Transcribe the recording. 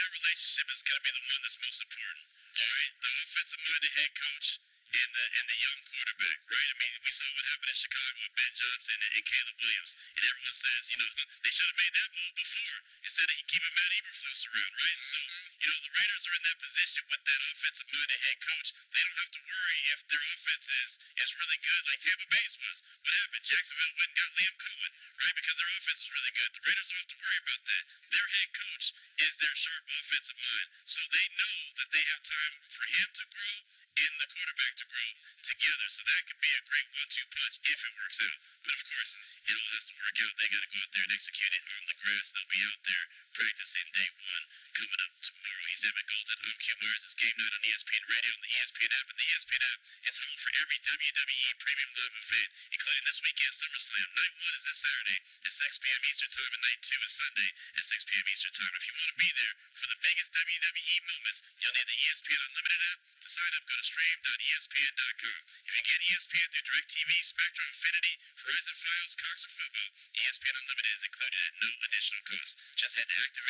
that relationship is going to be the one that's most important. Right? The offensive minded head coach and the young quarterback, right? I mean, we saw what happened in Chicago with Ben Johnson and Caleb Williams, and everyone says, they should have made that move before instead of keeping Matt Eberflus around, right? And so, the Raiders are in that position with that offensive minded head coach. They don't have to worry if their offense is really good, like Tampa Bay's was. What happened? Jacksonville went and got Liam Cohen, right? Because their offense is really good. The Raiders don't have to worry about that. Their head coach is their sharp offensive mind, so they know that they have time for him to grow and the quarterback to grow together. So that could be a great 1-2 punch if it works out. But of course, it all has to work out. They got to go out there and execute it on the grass. They'll be out there practicing day one coming up tomorrow. He's Emmett Golden. I'm Q Myers. It's Game Night on ESPN Radio and the ESPN app. And the ESPN app is home for every WWE premium live event, including this weekend's SummerSlam. Night 1 is this Saturday at 6 p.m. Eastern Time, and Night 2 is Sunday at 6 p.m. Eastern Time. If you want to be there for the biggest WWE moments, you'll need the ESPN Unlimited app. To sign up, go to stream.espn.com. If you get ESPN through DirecTV, Spectrum, Infinity, Verizon Fios, Cox, or Fubo, ESPN Unlimited is included at no additional cost. Just head to Activate